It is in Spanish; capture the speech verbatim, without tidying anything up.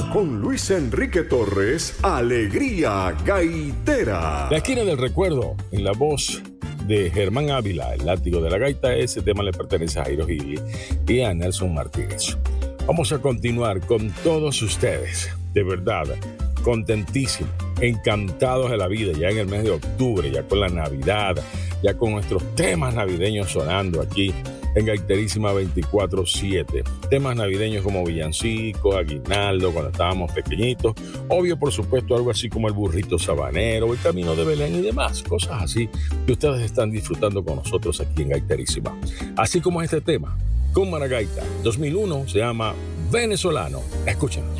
con Luis Enrique Torres, Alegría Gaitera. La esquina del recuerdo, en la voz de Germán Ávila, el látigo de la gaita. Ese tema le pertenece a Jairo Gili y a Nelson Martínez. Vamos a continuar con todos ustedes, de verdad, contentísimos, encantados de la vida, ya en el mes de octubre, ya con la Navidad, ya con nuestros temas navideños sonando aquí en Gaiterísima veinticuatro siete. Temas navideños como villancicos, aguinaldo, cuando estábamos pequeñitos. Obvio, por supuesto, algo así como el burrito sabanero, el camino de Belén y demás. Cosas así que ustedes están disfrutando con nosotros aquí en Gaiterísima. Así como este tema, con Maragaita, dos mil uno, se llama Venezolano. Escuchen.